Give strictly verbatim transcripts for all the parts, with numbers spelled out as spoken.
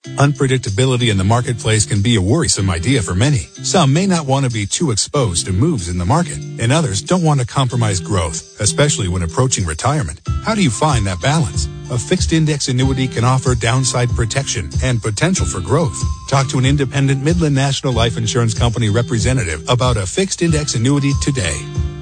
Unpredictability in the marketplace can be a worrisome idea for many. Some may not want to be too exposed to moves in the market, and others don't want to compromise growth, especially when approaching retirement. How do you find that balance? A fixed index annuity can offer downside protection and potential for growth. Talk to an independent Midland National Life Insurance Company representative about a fixed index annuity today.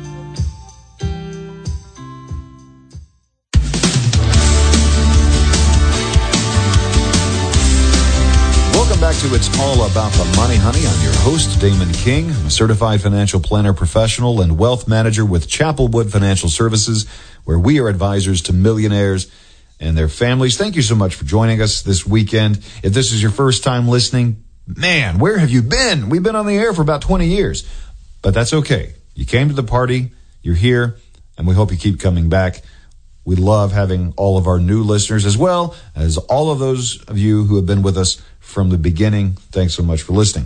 Back to It's All About the Money, Honey. I'm your host, Damon King. I'm a certified financial planner professional and wealth manager with Chapelwood Financial Services, where we are advisors to millionaires and their families. Thank you so much for joining us this weekend. If this is your first time listening, man, where have you been? We've been on the air for about twenty years, but that's okay. You came to the party, you're here, and we hope you keep coming back. We love having all of our new listeners as well as all of those of you who have been with us from the beginning. Thanks so much for listening.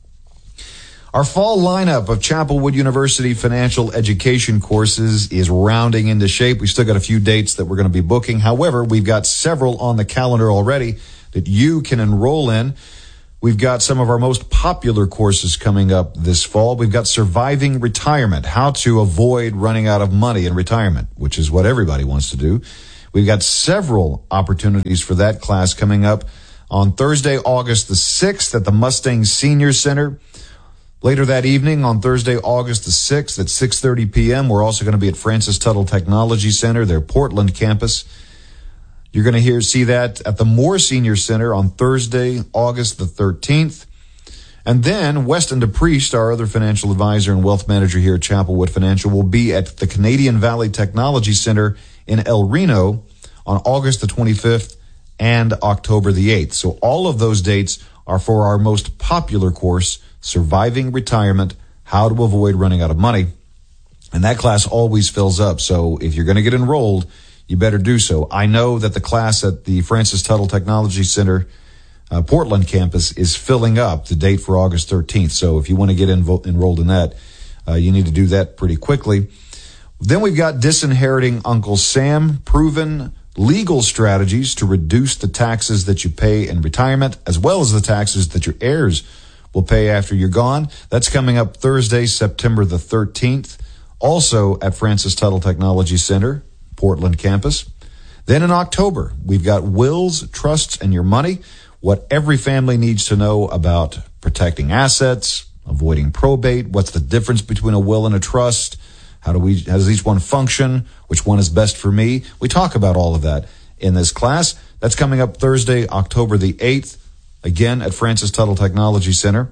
Our fall lineup of Chapelwood University financial education courses is rounding into shape. We still got a few dates that we're going to be booking. However, we've got several on the calendar already that you can enroll in. We've got some of our most popular courses coming up this fall. We've got Surviving Retirement, how to avoid running out of money in retirement, which is what everybody wants to do. We've got several opportunities for that class coming up on Thursday, August the sixth at the Mustang Senior Center. Later that evening on Thursday, August the sixth at six thirty p.m., we're also going to be at Francis Tuttle Technology Center, their Portland campus. You're going to hear see that at the Moore Senior Center on Thursday, August the thirteenth. And then Weston DePriest, our other financial advisor and wealth manager here at Chapelwood Financial, will be at the Canadian Valley Technology Center in El Reno on August the twenty-fifth and October the eighth. So all of those dates are for our most popular course, Surviving Retirement, How to Avoid Running Out of Money. And that class always fills up. So if you're going to get enrolled, you better do so. I know that the class at the Francis Tuttle Technology Center, uh, Portland campus is filling up, the date for August thirteenth. So if you want to get envo- enrolled in that, uh, you need to do that pretty quickly. Then we've got Disinheriting Uncle Sam, proven legal strategies to reduce the taxes that you pay in retirement, as well as the taxes that your heirs will pay after you're gone. That's coming up Thursday, September the thirteenth, also at Francis Tuttle Technology Center, Portland campus. Then in October, we've got Wills, Trusts, and Your Money, what every family needs to know about protecting assets, avoiding probate, what's the difference between a will and a trust, how do we, how does each one function, which one is best for me. We talk about all of that in this class. That's coming up Thursday, October the eighth, again at Francis Tuttle Technology Center.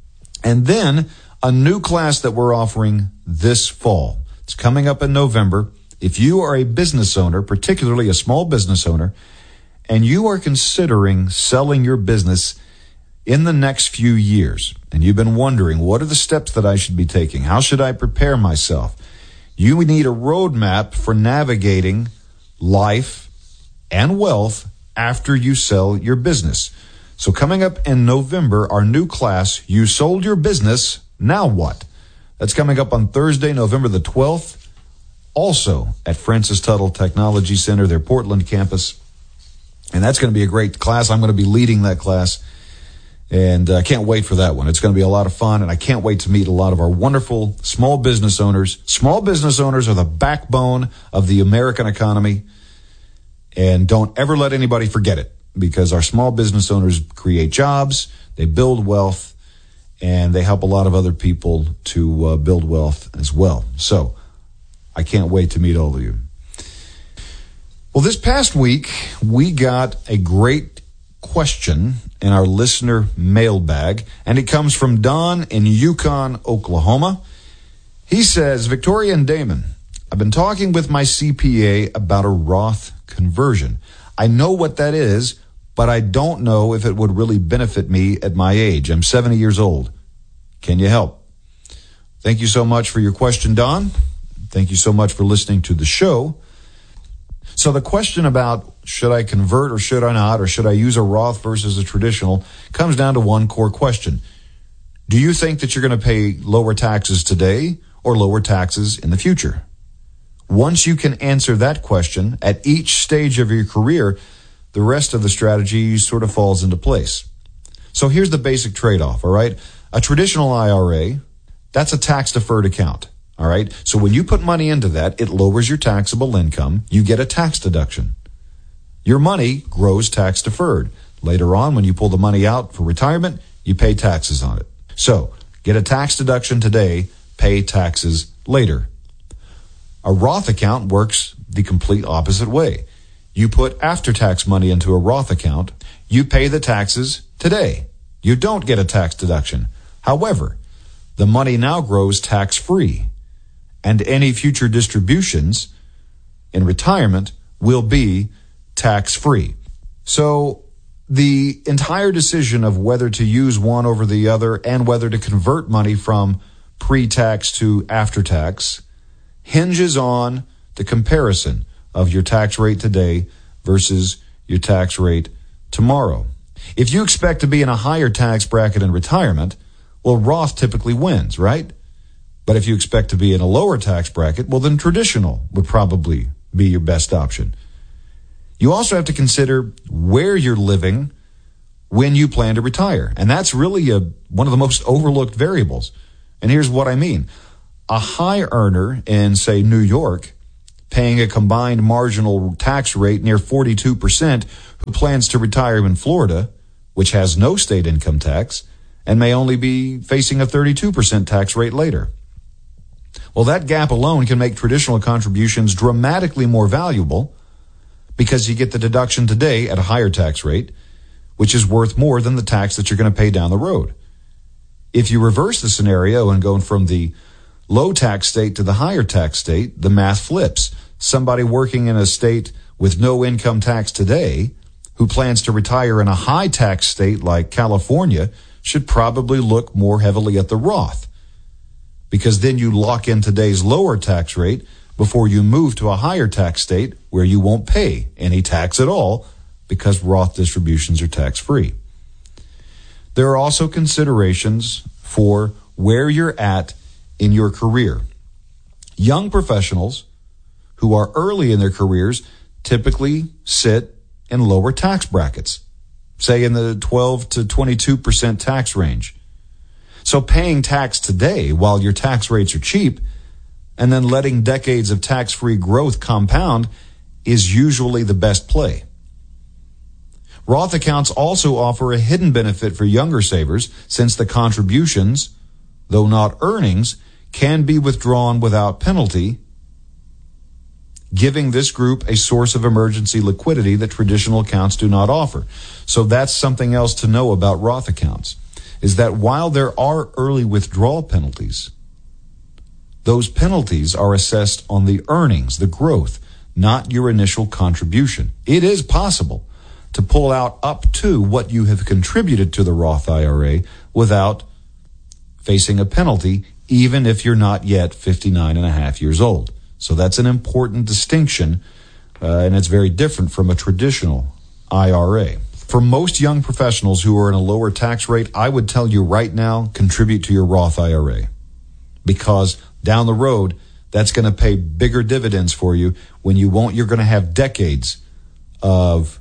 And then a new class that we're offering this fall. It's coming up in November. If you are a business owner, particularly a small business owner, and you are considering selling your business in the next few years, and you've been wondering, what are the steps that I should be taking? How should I prepare myself? You need a roadmap for navigating life and wealth after you sell your business. So coming up in November, our new class, You Sold Your Business, Now What? That's coming up on Thursday, November the twelfth. Also at Francis Tuttle Technology Center, their Portland campus. And that's going to be a great class. I'm going to be leading that class. And I uh, can't wait for that one. It's going to be a lot of fun. And I can't wait to meet a lot of our wonderful small business owners. Small business owners are the backbone of the American economy. And don't ever let anybody forget it, because our small business owners create jobs, they build wealth, and they help a lot of other people to uh, build wealth as well. So I can't wait to meet all of you. Well, this past week, we got a great question in our listener mailbag, and it comes from Don in Yukon, Oklahoma. He says, Victoria and Damon, I've been talking with my C P A about a Roth conversion. I know what that is, but I don't know if it would really benefit me at my age. I'm seventy years old. Can you help? Thank you so much for your question, Don. Thank you so much for listening to the show. So the question about should I convert or should I not, or should I use a Roth versus a traditional, comes down to one core question. Do you think that you're going to pay lower taxes today or lower taxes in the future? Once you can answer that question at each stage of your career, the rest of the strategy sort of falls into place. So here's the basic trade-off, all right? A traditional I R A, that's a tax-deferred account, all right? So when you put money into that, it lowers your taxable income. You get a tax deduction. Your money grows tax-deferred. Later on, when you pull the money out for retirement, you pay taxes on it. So get a tax deduction today, pay taxes later. A Roth account works the complete opposite way. You put after-tax money into a Roth account, you pay the taxes today. You don't get a tax deduction. However, the money now grows tax-free, and any future distributions in retirement will be tax-free. So the entire decision of whether to use one over the other and whether to convert money from pre-tax to after-tax hinges on the comparison of your tax rate today versus your tax rate tomorrow. If you expect to be in a higher tax bracket in retirement, well, Roth typically wins, right? But if you expect to be in a lower tax bracket, well, then traditional would probably be your best option. You also have to consider where you're living when you plan to retire. And that's really a, one of the most overlooked variables. And here's what I mean. A high earner in, say, New York, paying a combined marginal tax rate near forty-two percent, who plans to retire in Florida, which has no state income tax, and may only be facing a thirty-two percent tax rate later. Well, that gap alone can make traditional contributions dramatically more valuable because you get the deduction today at a higher tax rate, which is worth more than the tax that you're going to pay down the road. If you reverse the scenario and go from the low tax state to the higher tax state, the math flips. Somebody working in a state with no income tax today who plans to retire in a high tax state like California should probably look more heavily at the Roth, because then you lock in today's lower tax rate before you move to a higher tax state where you won't pay any tax at all because Roth distributions are tax-free. There are also considerations for where you're at in your career. Young professionals who are early in their careers typically sit in lower tax brackets, say in the twelve to twenty-two percent tax range. So paying tax today while your tax rates are cheap and then letting decades of tax-free growth compound is usually the best play. Roth accounts also offer a hidden benefit for younger savers since the contributions, though not earnings, can be withdrawn without penalty, giving this group a source of emergency liquidity that traditional accounts do not offer. So that's something else to know about Roth accounts, is that while there are early withdrawal penalties, those penalties are assessed on the earnings, the growth, not your initial contribution. It is possible to pull out up to what you have contributed to the Roth I R A without facing a penalty, even if you're not yet fifty-nine and a half years old. So that's an important distinction, uh, and it's very different from a traditional I R A. For most young professionals who are in a lower tax rate, I would tell you right now, contribute to your Roth I R A, because down the road, that's going to pay bigger dividends for you when you won't, you're going to have decades of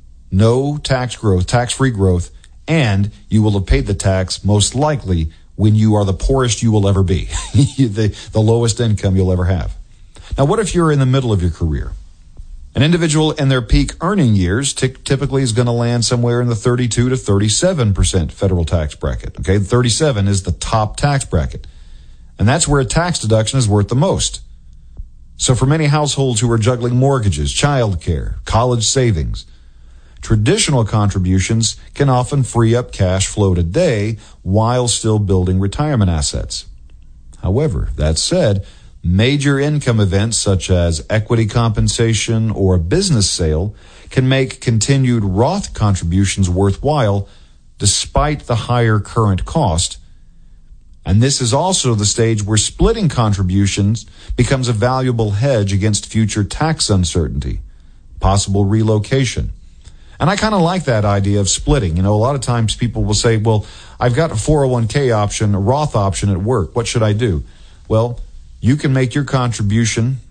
no tax growth, tax-free growth, and you will have paid the tax most likely when you are the poorest you will ever be, the, the lowest income you'll ever have. Now, what if you're in the middle of your career? An individual in their peak earning years t- typically is going to land somewhere in the thirty-two to thirty-seven percent federal tax bracket. Okay, thirty-seven is the top tax bracket. And that's where a tax deduction is worth the most. So for many households who are juggling mortgages, childcare, college savings, traditional contributions can often free up cash flow today while still building retirement assets. However, that said, major income events such as equity compensation or a business sale can make continued Roth contributions worthwhile despite the higher current cost. And this is also the stage where splitting contributions becomes a valuable hedge against future tax uncertainty, possible relocation. And I kind of like that idea of splitting. You know, a lot of times people will say, well, I've got a four oh one k option, a Roth option at work. What should I do? Well, you can make your contribution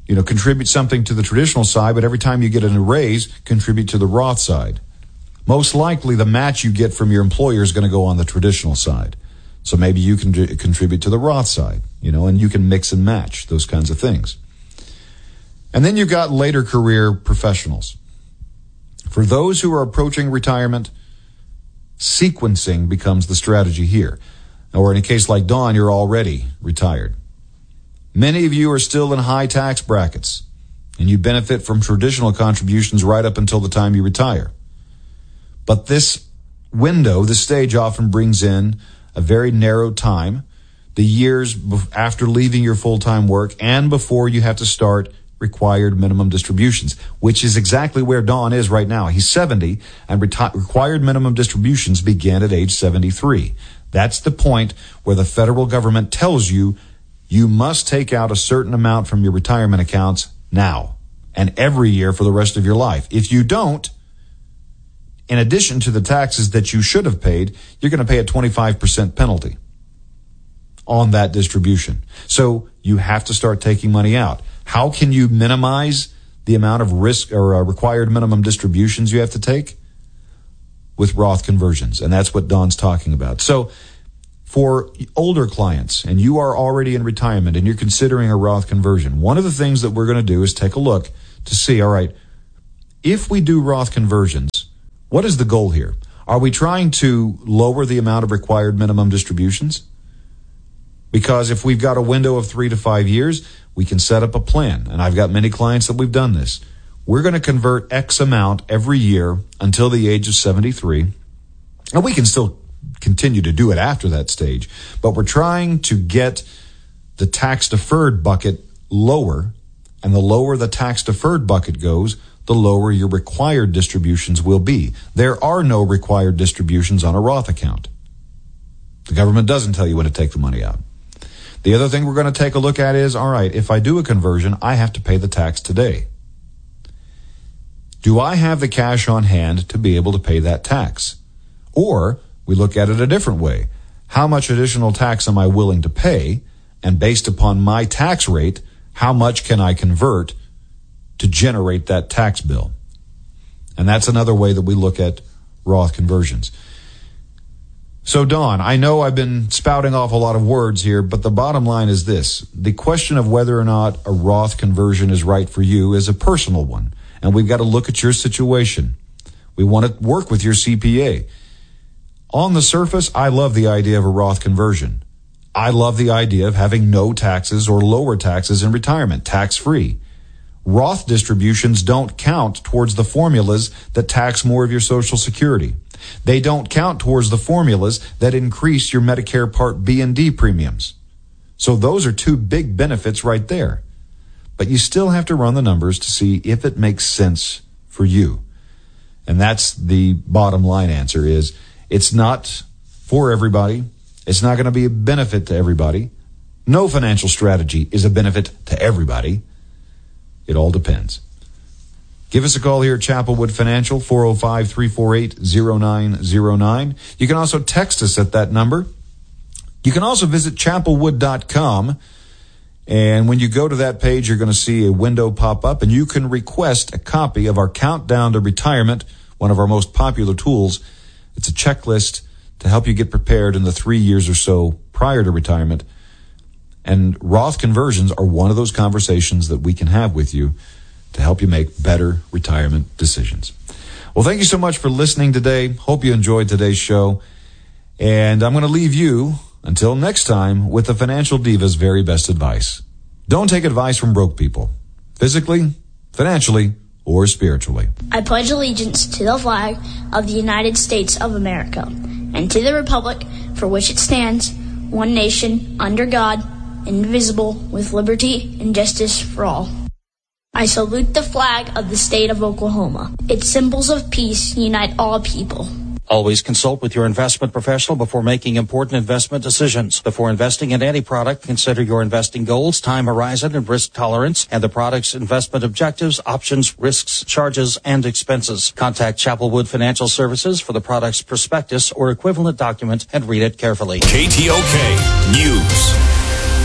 You know, contribute something to the traditional side, but every time you get a raise, contribute to the Roth side. Most likely the match you get from your employer is going to go on the traditional side. So maybe you can d- contribute to the Roth side, you know, and you can mix and match those kinds of things. And then you've got later career professionals. For those who are approaching retirement, sequencing becomes the strategy here. Or in a case like Dawn, you're already retired. Many of you are still in high tax brackets, and you benefit from traditional contributions right up until the time you retire. But this window, this stage often brings in a very narrow time, the years after leaving your full-time work and before you have to start required minimum distributions, which is exactly where Don is right now. He's seventy, and reti- required minimum distributions begin at age seventy-three. That's the point where the federal government tells you you must take out a certain amount from your retirement accounts now and every year for the rest of your life. If you don't, in addition to the taxes that you should have paid, you're going to pay a twenty-five percent penalty on that distribution. So you have to start taking money out. How can you minimize the amount of risk or uh, required minimum distributions you have to take? With Roth conversions. And that's what Don's talking about. So for older clients, and you are already in retirement and you're considering a Roth conversion, one of the things that we're going to do is take a look to see, all right, if we do Roth conversions, what is the goal here? Are we trying to lower the amount of required minimum distributions? Because if we've got a window of three to five years, we can set up a plan. And I've got many clients that we've done this. We're going to convert X amount every year until the age of seventy-three. And we can still continue to do it after that stage. But we're trying to get the tax-deferred bucket lower. And the lower the tax-deferred bucket goes, the lower your required distributions will be. There are no required distributions on a Roth account. The government doesn't tell you when to take the money out. The other thing we're going to take a look at is, all right, if I do a conversion, I have to pay the tax today. Do I have the cash on hand to be able to pay that tax? Or we look at it a different way. How much additional tax am I willing to pay? And based upon my tax rate, how much can I convert to generate that tax bill? And that's another way that we look at Roth conversions. So, Don, I know I've been spouting off a lot of words here, but the bottom line is this. The question of whether or not a Roth conversion is right for you is a personal one. And we've got to look at your situation. We want to work with your C P A. On the surface, I love the idea of a Roth conversion. I love the idea of having no taxes or lower taxes in retirement, tax-free. Roth distributions don't count towards the formulas that tax more of your Social Security. They don't count towards the formulas that increase your Medicare Part B and D premiums. So those are two big benefits right there. But you still have to run the numbers to see if it makes sense for you. And that's the bottom line answer is it's not for everybody. It's not going to be a benefit to everybody. No financial strategy is a benefit to everybody. It all depends. Give us a call here at Chapelwood Financial, four oh five, three four eight, oh nine oh nine. You can also text us at that number. You can also visit chapelwood dot com. And when you go to that page, you're going to see a window pop up, and you can request a copy of our Countdown to Retirement, one of our most popular tools. It's a checklist to help you get prepared in the three years or so prior to retirement. And Roth conversions are one of those conversations that we can have with you to help you make better retirement decisions. Well, thank you so much for listening today. Hope you enjoyed today's show. And I'm going to leave you, until next time, with the Financial Diva's very best advice. Don't take advice from broke people, physically, financially, or spiritually. I pledge allegiance to the flag of the United States of America and to the republic for which it stands, one nation, under God, indivisible, with liberty and justice for all. I salute the flag of the state of Oklahoma. Its symbols of peace unite all people. Always consult with your investment professional before making important investment decisions. Before investing in any product, consider your investing goals, time horizon, and risk tolerance, and the product's investment objectives, options, risks, charges, and expenses. Contact Chapelwood Financial Services for the product's prospectus or equivalent document and read it carefully. K T O K News.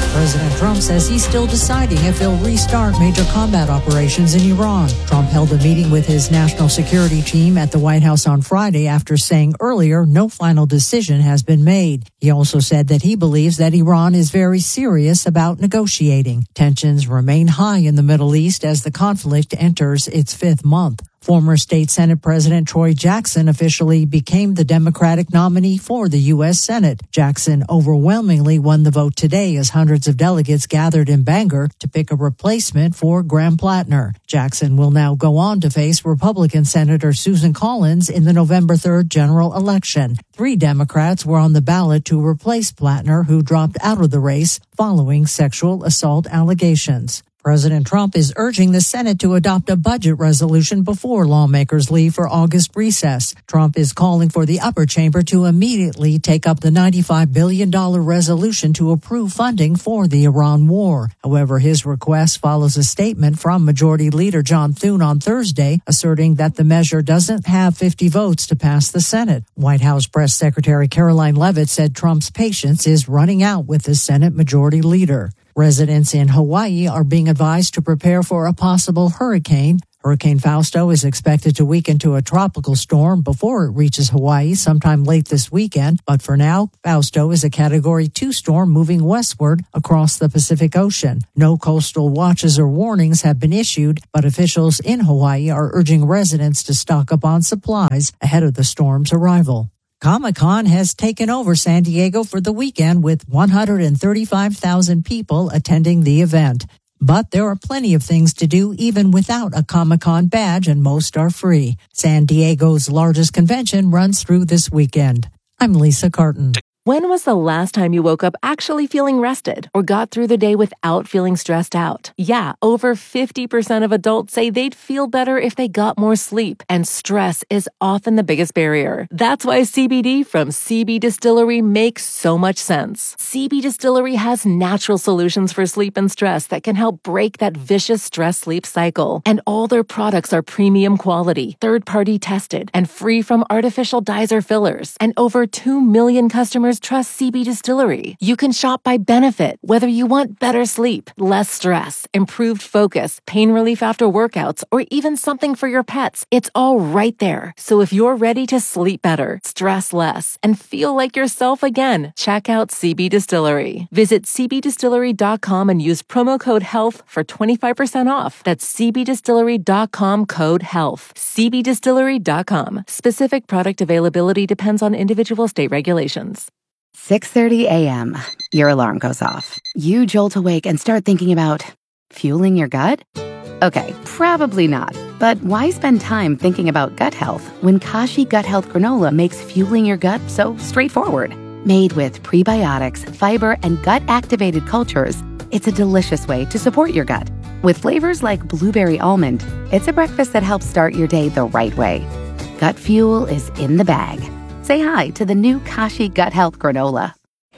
President Trump says he's still deciding if he'll restart major combat operations in Iran. Trump held a meeting with his national security team at the White House on Friday after saying earlier no final decision has been made. He also said that he believes that Iran is very serious about negotiating. Tensions remain high in the Middle East as the conflict enters its fifth month. Former State Senate President Troy Jackson officially became the Democratic nominee for the U S Senate. Jackson overwhelmingly won the vote today as hundreds of delegates gathered in Bangor to pick a replacement for Graham Plattner. Jackson will now go on to face Republican Senator Susan Collins in the November third general election. Three Democrats were on the ballot to replace Plattner, who dropped out of the race following sexual assault allegations. President Trump is urging the Senate to adopt a budget resolution before lawmakers leave for August recess. Trump is calling for the upper chamber to immediately take up the ninety-five billion dollars resolution to approve funding for the Iran war. However, his request follows a statement from Majority Leader John Thune on Thursday, asserting that the measure doesn't have fifty votes to pass the Senate. White House Press Secretary Caroline Leavitt said Trump's patience is running out with the Senate Majority Leader. Residents in Hawaii are being advised to prepare for a possible hurricane. Hurricane Fausto is expected to weaken to a tropical storm before it reaches Hawaii sometime late this weekend. But for now, Fausto is a Category two storm moving westward across the Pacific Ocean. No coastal watches or warnings have been issued, but officials in Hawaii are urging residents to stock up on supplies ahead of the storm's arrival. Comic-Con has taken over San Diego for the weekend with one hundred thirty-five thousand people attending the event. But there are plenty of things to do even without a Comic-Con badge, and most are free. San Diego's largest convention runs through this weekend. I'm Lisa Carton. When was the last time you woke up actually feeling rested or got through the day without feeling stressed out? Yeah, over fifty percent of adults say they'd feel better if they got more sleep, and stress is often the biggest barrier. That's why C B D from C B Distillery makes so much sense. C B Distillery has natural solutions for sleep and stress that can help break that vicious stress-sleep cycle. And all their products are premium quality, third-party tested, and free from artificial dyes or fillers. And over two million customers trust C B Distillery. You can shop by benefit, whether you want better sleep, less stress, improved focus, pain relief after workouts, or even something for your pets. It's all right there. So if you're ready to sleep better, stress less, and feel like yourself again, check out C B Distillery. Visit c b distillery dot com and use promo code HEALTH for twenty-five percent off. That's c b distillery dot com code HEALTH. c b distillery dot com. Specific product availability depends on individual state regulations. six thirty a.m. Your alarm goes off. You jolt awake and start thinking about fueling your gut? Okay, probably not. But why spend time thinking about gut health when Kashi Gut Health Granola makes fueling your gut so straightforward? Made with prebiotics, fiber, and gut-activated cultures, it's a delicious way to support your gut. With flavors like blueberry almond, it's a breakfast that helps start your day the right way. Gut fuel is in the bag. Say hi to the new Kashi Gut Health Granola.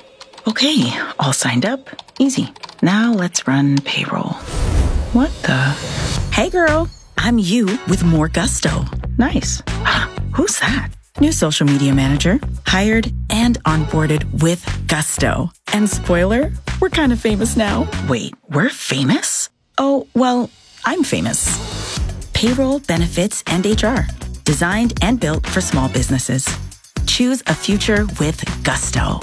Okay, all signed up. Easy. Now let's run payroll. What the? Hey girl, I'm you with more gusto. Nice. Who's that? New social media manager. Hired and onboarded with gusto. And spoiler, we're kind of famous now. Wait, we're famous? Oh, well, I'm famous. Payroll, benefits, and H R. Designed and built for small businesses. Choose a future with gusto.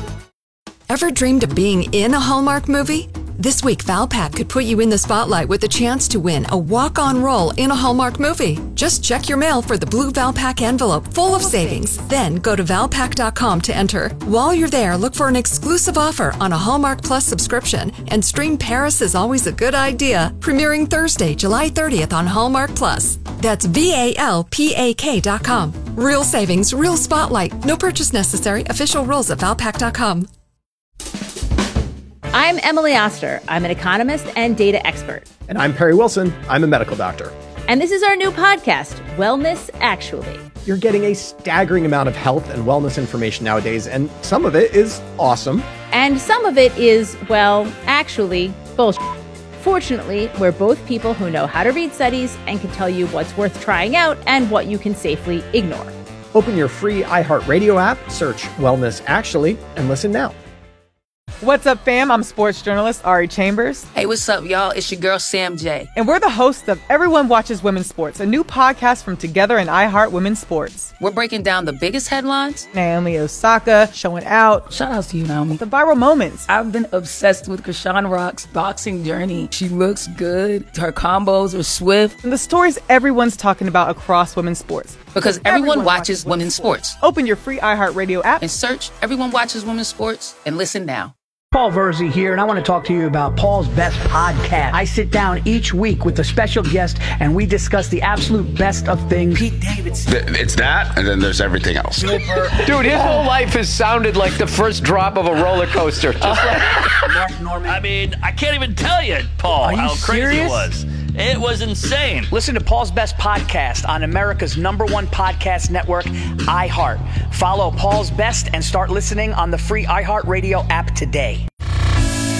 Ever dreamed of being in a Hallmark movie? This week, Valpak could put you in the spotlight with a chance to win a walk-on role in a Hallmark movie. Just check your mail for the blue Valpak envelope full of savings. Then go to valpak dot com to enter. While you're there, look for an exclusive offer on a Hallmark Plus subscription and stream Paris is Always a Good Idea, premiering Thursday, July thirtieth on Hallmark Plus. That's V A L P A K dot com. Real savings, real spotlight. No purchase necessary. Official rules at valpak dot com. I'm Emily Oster. I'm an economist and data expert. And I'm Perry Wilson. I'm a medical doctor. And this is our new podcast, Wellness Actually. You're getting a staggering amount of health and wellness information nowadays, and some of it is awesome. And some of it is, well, actually, bullshit. Fortunately, we're both people who know how to read studies and can tell you what's worth trying out and what you can safely ignore. Open your free iHeartRadio app, search Wellness Actually, and listen now. What's up, fam? I'm sports journalist Ari Chambers. Hey, what's up, y'all? It's your girl, Sam J. And we're the hosts of Everyone Watches Women's Sports, a new podcast from Together and iHeart Women's Sports. We're breaking down the biggest headlines. Naomi Osaka showing out. Shout out to you, Naomi. The viral moments. I've been obsessed with Krishan Rock's boxing journey. She looks good. Her combos are swift. And the stories everyone's talking about across women's sports. Because everyone, everyone watches, watches women's sports. sports. Open your free iHeartRadio app and search Everyone Watches Women's Sports and listen now. Paul Verzi here, and I want to talk to you about Paul's Best Podcast. I sit down each week with a special guest, and we discuss the absolute best of things. Pete Davidson. It's that, and then there's everything else. Dude, his whole life has sounded like the first drop of a roller coaster. Just like Mark Norman. I mean, I can't even tell you, Paul, how crazy serious? it was. It was insane. Listen to Paul's Best Podcast on America's number one podcast network, iHeart. Follow Paul's Best and start listening on the free iHeartRadio app today.